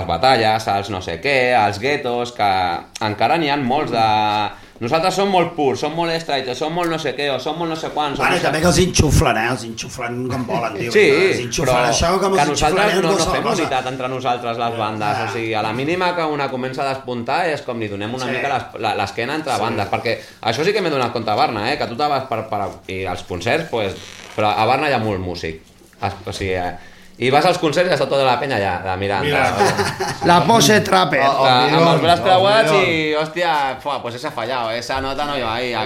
batalles, als no sé què, als guetos, que encara n'hi ha molts de... Nosaltres som molt purs, som molt straight, som molt no sé què, o som molt no sé quants... Bueno, també que els enxuflen, els enxuflen com volen, tio. Sí, però que nosaltres no fem unitat entre nosaltres, les bandes. O sigui, a la mínima que una comença a despuntar és com li donem una mica l'esquena entre bandes, perquè això sí que m'he donat compte a Barna, que tu te vas i als concerts, però a Barna hi ha molt músic. O sigui... I vas als concerts i està tota la penya allà mirant. La pose trapper. Amb els braç creuats i, hòstia, pues esa ha fallado, esa nota no iba ahí.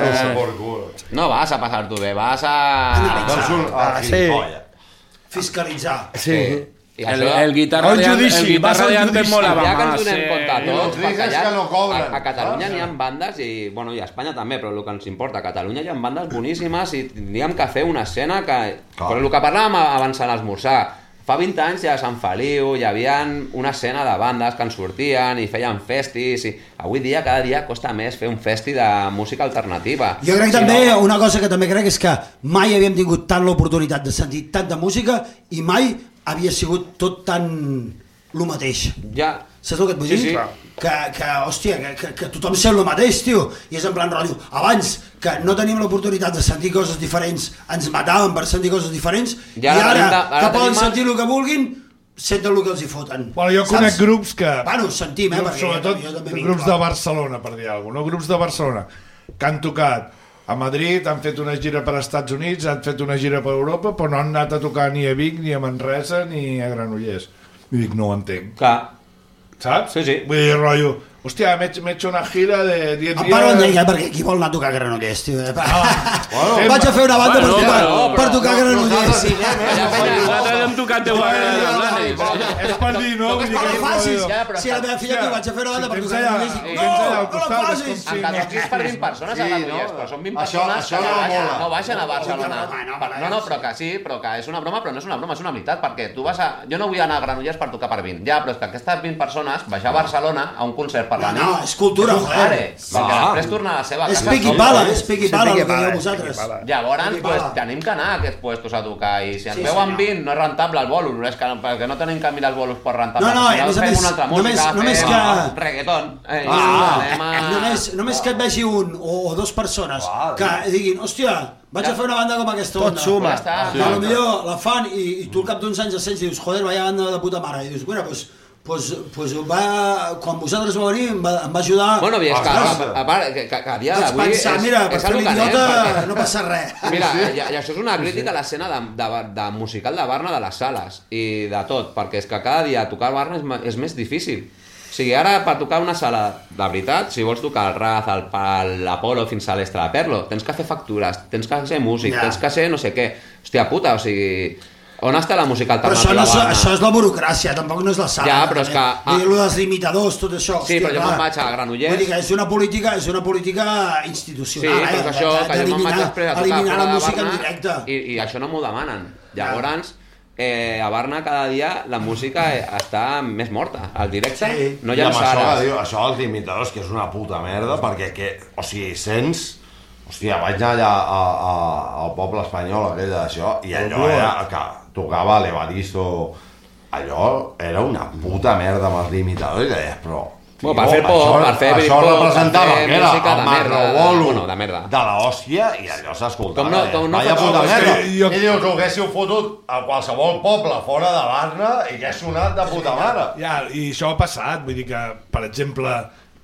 No vas a pasar-t'ho bé, vas a... Fiscalitzar. Sí. El guitarra de antes molava ja que ens más. donem compte tots, perquè allà a Catalunya n'hi ha bandes i a Espanya també, però el que ens importa, a Catalunya hi ha bandes boníssimes i tindríem que fer una escena que... Però el que parlàvem abans a l'esmorzar, fa 20 anys ja a Sant Feliu hi havia una escena de bandes que en sortien i feien festis i avui dia, cada dia costa més fer un festi de música alternativa. Jo crec també, una cosa que també crec és que mai havíem tingut tant l'oportunitat de sentir tanta música i mai havia sigut tot tan lo mateix. Ja. Saps el que et vull dir? Sí. Hòstia, que tothom sent el mateix, tio. I és en plan rotllo. Abans, que no teníem l'oportunitat de sentir coses diferents, ens matàvem per sentir coses diferents, i ara que poden sentir el que vulguin, senten el que els hi foten. Bueno, jo conec grups que... Bueno, sentim, sobretot grups de Barcelona, per dir alguna cosa, no? Grups de Barcelona que han tocat a Madrid, han fet una gira per als Estats Units, han fet una gira per Europa, però no han anat a tocar ni a Vic, ni a Manresa, ni a Granollers. I dic, no ho entenc. Clar. Saps? Sí. Vull dir, rotllo, hòstia, m'he hecho una gira de 10 dies... Parlen d'ella, perquè qui vol anar a tocar a Granollers, tio? Vaig a fer una banda per tocar a Granollers. Nosaltres hem tocat 10 vegades. És per dir, no? No la facis. Si a la meva filla diu, vaig a fer una banda per tocar a Granollers. No la facis. En Granollers per 20 persones a Granollers, però són 20 persones que no baixen a Barcelona. No, però que sí, però que és una broma, però no és una broma, és una veritat, perquè tu vas a... Jo no vull anar a Granollers per tocar per 20, ja, però és que aquestes 20 persones baixar a Barcelona a un concert per la nit... No, és cultura, joder. Perquè després tornar a la seva casa... És piqui pala, el que dieu vosaltres. Llavors, tenim que anar a aquests puestos a tocar, i si ens veuen 20 no és rentable el bolos, és que perquè no tenim que mirar els bolos per rentable. No, a més a més, només que... Reggaeton. Només que et vegi un o dues persones que diguin, hòstia, vaig a fer una banda com aquesta onda. Tot suma. Potser la fan i tu al cap d'uns anys el sents i dius, joder, vaya banda de puta mare. I dius, bueno, quan vosaltres vau venir em va ajudar. Bueno, és que a part que a dia d'avui vaig pensar, mira, per fer l'idiota no passa res. Mira, i això és una crítica a l'escena de musical de Barna, de les sales i de tot, perquè és que cada dia tocar a Barna és més difícil. O sigui, ara per tocar una sala de veritat, si vols tocar el Raz, l'Apolo fins a l'Estra de Perlo, tens que fer factures, tens que ser músic, tens que ser no sé què. Hòstia puta, o sigui... On està la música alternativa? Però això és la burocràcia, tampoc no és la sala. Ja, però és que... Vull dir, dels limitadors, tot això. Sí, però jo me'n vaig a Granollers... Vull dir que és una política institucional, sí, però això, que jo me'n vaig després a tocar eliminar la música Barna, en directe. I això no m'ho demanen. Llavors, a Barna cada dia la música està més morta. Al directe no hi ha sales. Això dels limitadors, que és una puta merda, perquè, o sigui, sents... Hòstia, vaig anar allà al poble espanyol aquell d'això i allò era que tocava l'Evaristo, allò era una puta merda amb els limitadors i deies, però... Per fer pop, per fer això representava que era música el macrobolo de merda de l'hòstia i allò s'escoltava. Vaya puta merda. I dius, ho haguéssiu fotut a qualsevol poble fora de Barna i que ha sonat de puta mare. Ja, i això ha passat, vull dir que, per exemple,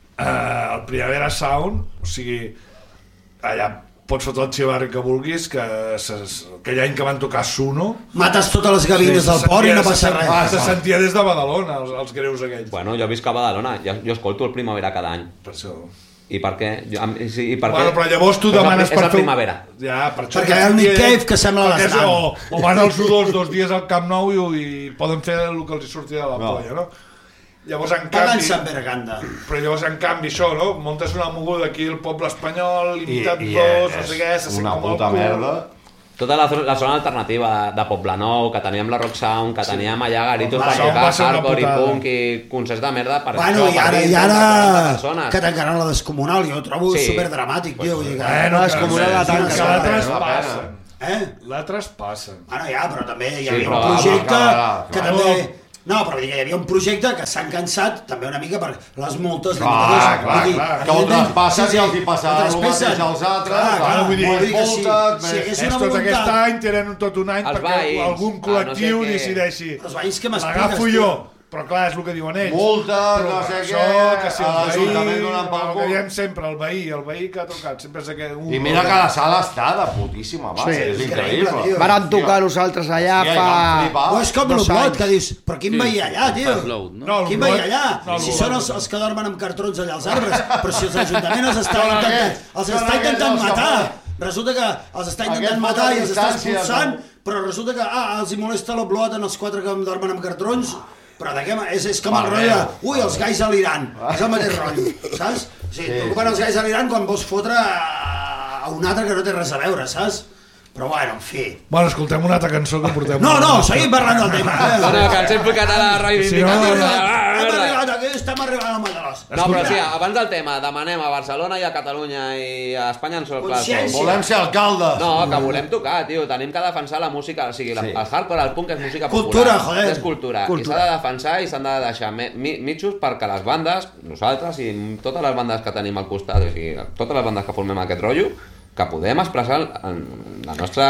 el Primavera Sound, o sigui, allà pots fotre el xivarri que vulguis, que aquell any que van tocar Suno... Mates totes les gavines del port i no passa res. Se sentia des de Badalona, els greus aquells. Bueno, jo visc a Badalona, jo escolto el Primavera cada any. Per això... I per què? Bueno, però llavors tu demanes per fer... És la primavera. Ja, per això... Perquè hi ha el Nick Cave que sembla l'estat. O van els U2 2 dies al Camp Nou i poden fer el que els surti de la polla, no? Llavors, en canvi... Però llavors, en canvi, això, no? Montes una moguda aquí al poble espanyol, limitat dos, no sé què, se sent com el puta merda. Tota la zona alternativa de Poblenou, que teníem la Rock Sound, que teníem allà garitos per tocar hardcore i punk i concerts de merda per això. I ara que tancaran la Descomunal, jo ho trobo superdramàtic, tio. La Descomunal la tanca. La traspassen. La traspassen. Ara ja, però també hi ha un projecte que també... No, però hi havia un projecte que s'han cansat també una mica per les multes de clar, que ho traspassen i els hi passarà el mateix als altres. Vull dir, si tot aquest any tenen tot un any perquè algun col·lectiu decideixi l'agafo jo. Però clar, és el que diuen ells. Multes, no sé què, que si l'Ajuntament donant pel cul. El que diem sempre, el veí que ha tocat. I mira que la sala està de putíssima mare, és increïble. Varen tocar nosaltres allà fa... O és com l'Oblot, que dius, però quin veí allà, tio? Quin veí allà? Si són els que dormen amb cartrons allà als arbres, però si l'Ajuntament els està intentant matar. Resulta que els està intentant matar i els està expulsant, però resulta que els hi molesta l'Oblot en els 4 que dormen amb cartrons. Però és com el rotllo de... Ui, els gais a l'Iran. És el mateix rotllo, saps? O sigui, t'ocupen els gais a l'Iran quan vols fotre a un altre que no té res a veure, saps? Però bueno, en fi... Bueno, escoltem una altra cançó que portem... No, seguim parlant del tema. No, que ens hem ficat a la reivindicació. Estem arribant al Madalós. No, però sí, abans del tema, demanem a Barcelona i a Catalunya i a Espanya en sol clar. Volem ser alcaldes. No, que volem tocar, tio. Tenim que defensar la música. O sigui, el hardcore, el punk és música popular. Cultura, joder. És cultura. I s'ha de defensar i s'han de deixar mitjos perquè les bandes, nosaltres i totes les bandes que tenim al costat, o sigui, totes les bandes que formem aquest rotllo, que podem expressar la nostra,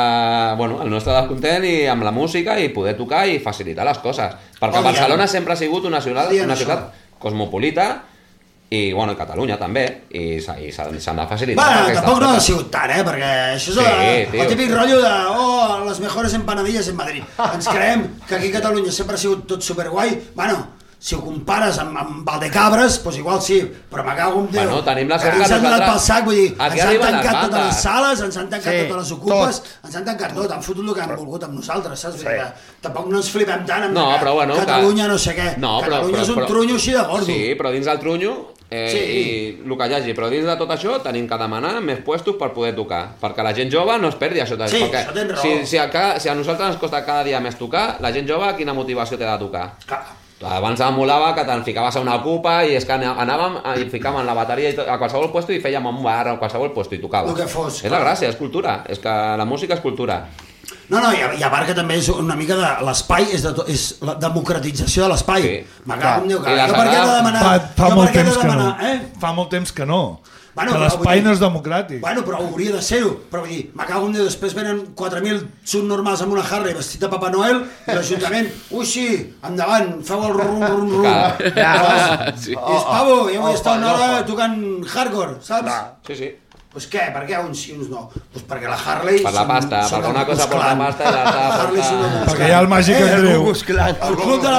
el nostre descontent i amb la música i poder tocar i facilitar les coses. Perquè Barcelona sempre ha sigut una ciutat cosmopolita i, Catalunya també, i s'han de facilitar. Bueno, tampoc no ha sigut tant, perquè això és el típic rotllo de les mejores empanadilles en Madrid. Ens creiem que aquí a Catalunya sempre ha sigut tot superguai. Si ho compares amb Valdecabres, doncs igual sí, però me cago en Déu. Bueno, tenim la sort que ens han donat pel sac, vull dir, ens han tancat totes les sales, ens han tancat totes les ocupes, ens han tancat tot, han fotut el que han volgut amb nosaltres, saps? Tampoc no ens flipem tant amb Catalunya no sé què. Catalunya és un trunyo així de gordo. Sí, però dins del trunyo, i el que hi hagi, però dins de tot això tenim que demanar més puestos per poder tocar, perquè la gent jove no es perdi això. Sí, això tens raó. Si a nosaltres ens costa cada dia més tocar, la gent jove quina motivació té de tocar? Abans em molava que te'n ficaves a una ocupa i és que anàvem i ficàvem la bateria a qualsevol puesto i fèiem un bar a qualsevol puesto i tocava. El que fos. És la gràcia, és cultura. És que la música és cultura. No, i a part que també és una mica de l'espai, és la democratització de l'espai. M'acabo de dir que jo per què he de demanar... Fa molt temps que no. Que l'espai no és democràtic. Bueno, però hauria de ser-ho. Però vull dir, m'acabo de dir, després venen 4.000 subnormals amb una Harley vestit de Papa Noel i l'Ajuntament, sí, endavant, feu el rum. I és pavo, jo vull estar una hora tocant hardcore, saps? Sí. Pues què? Per què uns sí, uns no? Pues perquè la Harley... Per la pasta, perquè una cosa per la pasta i l'altra per... Perquè hi ha el Màgic Andreu. El club de la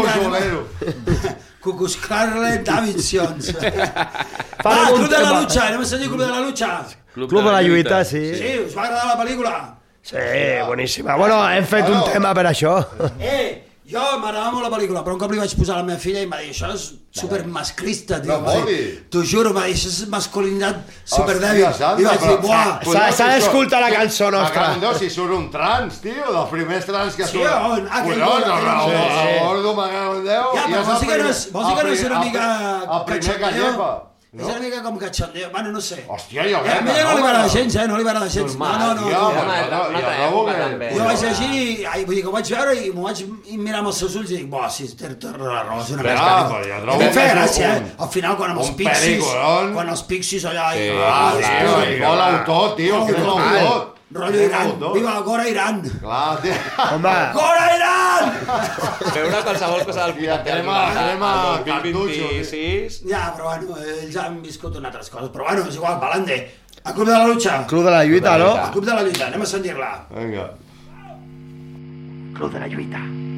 petanca. Cucus Carlet Davidsons. Club de la Lucha, anem a sentir Club de la Lucha. Club de la Lluita, sí. Sí, us va agradar la pel·lícula? Sí, boníssima. Bueno, hem fet un tema per això. Jo m'agradava molt la pel·lícula, però un cop li vaig posar a la meva filla i em va dir, això és supermasclista, tio. T'ho juro, em va dir, això és masculinitat superdèbil. I vaig dir, buah... S'ha d'escoltar la cançó nostra. Si surt un trans, tio, dels primers trans que surt. Sí, on? Gordo, m'agrada un Déu. Ja, però vols dir que no és una mica... El primer que lleva. És una mica com cachondeo, bueno, no sé. Hòstia, jo crec que... A mi no li va agradar gens, no li va agradar gens. No. Jo vaig llegir, vull dir que ho vaig veure i m'ho vaig mirar amb els seus ulls i dic, buah, sí, té la raó, és una mescla. I em feia gràcia, Al final, quan els Pixies allà... Molt autor, tio, que és autor. Rollo Iran, viva Gora Iran. Clar, tio. Gora Iran! Veure qualsevol cosa del Anem a cartutxos. Ja, però bueno, ells han viscut unes altres coses. Però bueno, és igual, Palande. El Club de la Lucha. Club de la Lluita, no? El Club de la Lluita, anem a sentir-la. Vinga. Club de la Lluita.